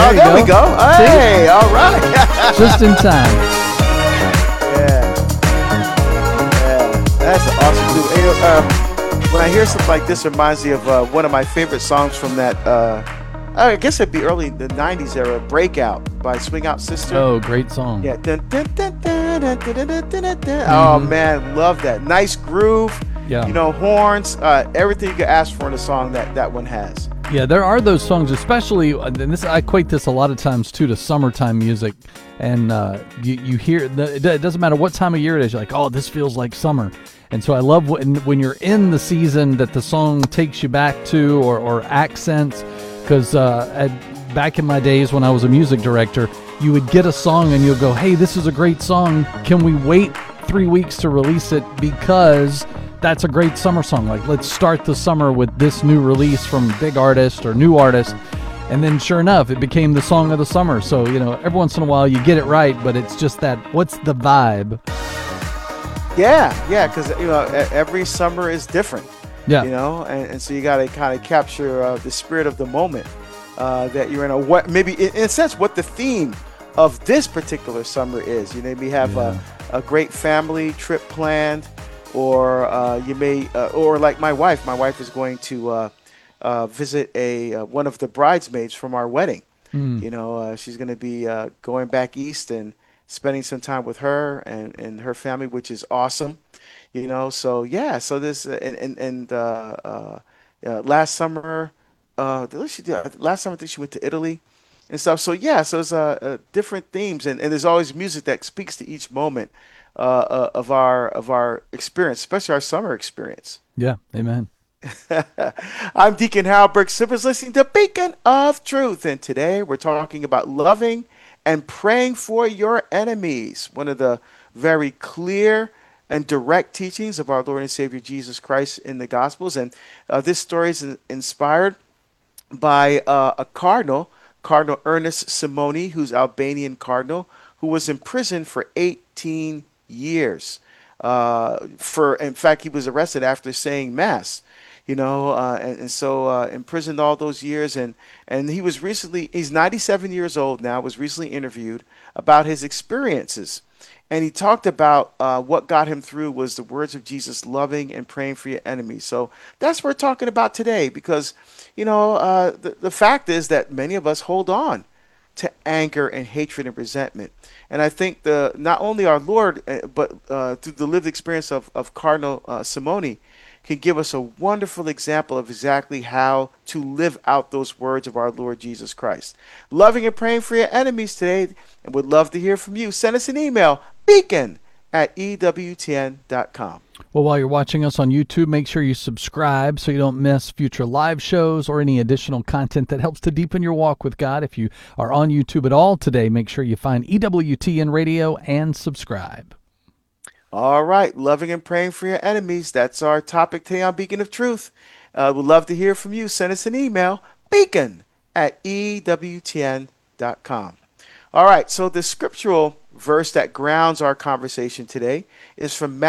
Oh, there we go. Hey, See? all right. Just in time. Yeah, yeah. That's an awesome dude. When I hear something like this, it reminds me of one of my favorite songs from that, I guess it'd be early the 90s era, Breakout by Swing Out Sister. Oh, great song. Yeah. Dun, dun, dun, dun, dun, dun, dun, dun, dun, dun. Oh, man, love that. Nice groove. Yeah. Horns, everything you could ask for in a song that one has. Yeah, there are those songs, especially, and this I equate this a lot of times too to summertime music, and you hear it doesn't matter what time of year it is. You're like, oh, this feels like summer, and so I love when you're in the season that the song takes you back to or accents, because back in my days when I was a music director, you would get a song and you'll go, hey, this is a great song. Can we wait 3 weeks to release it because that's a great summer song? Like, let's start the summer with this new release from big artist or new artist. And then sure enough, it became the song of the summer. So, every once in a while you get it right, but it's just that, what's the vibe? Yeah, because, every summer is different. Yeah. And so you got to kind of capture the spirit of the moment that you're in. What maybe, in a sense, what the theme of this particular summer is. We have a great family trip planned. Or you may, or like my wife. My wife is going to visit one of the bridesmaids from our wedding. She's going to be going back east and spending some time with her and her family, which is awesome. So yeah. So this last summer, last summer I think she went to Italy and stuff. So yeah. So it's different themes and there's always music that speaks to each moment. Of our experience, especially our summer experience. Yeah, amen. I'm Deacon Harold Burke Sippers, listening to Beacon of Truth, and today we're talking about loving and praying for your enemies. One of the very clear and direct teachings of our Lord and Savior Jesus Christ in the Gospels, and this story is inspired by a Cardinal Ernest Simoni, who's Albanian cardinal, who was in prison for 18 years. In fact, he was arrested after saying mass, and so imprisoned all those years. And he's 97 years old now, was recently interviewed about his experiences. And he talked about what got him through was the words of Jesus, loving and praying for your enemies. So that's what we're talking about today, because, the fact is that many of us hold on to anger and hatred and resentment. And I think not only our Lord, but through the lived experience of Cardinal Simoni, can give us a wonderful example of exactly how to live out those words of our Lord Jesus Christ. Loving and praying for your enemies today, and would love to hear from you. Send us an email, beacon@ewtn.com. Well, while you're watching us on YouTube, make sure you subscribe so you don't miss future live shows or any additional content that helps to deepen your walk with God. If you are on YouTube at all today, make sure you find EWTN Radio and subscribe. All right, loving and praying for your enemies. That's our topic today on Beacon of Truth. We'd love to hear from you. Send us an email, beacon@ewtn.com. All right, so the scriptural verse that grounds our conversation today is from